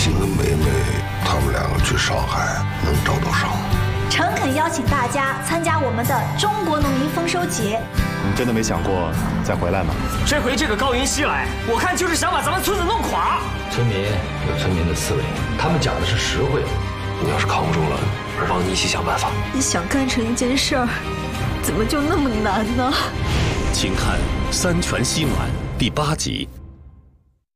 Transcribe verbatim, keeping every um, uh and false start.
欣跟梅梅他们两个去上海能找到上。 诚恳邀请大家参加我们的中国农民丰收节。 你真的没想过再回来吗？ 这回这个高云熙来，我看就是想把咱们村子弄垮。 村民有村民的思维，他们讲的是实惠。你要是扛不住了，我帮你一起想办法。 你想干成一件事儿，怎么就那么难呢？ 请看《三全西暖》第八集。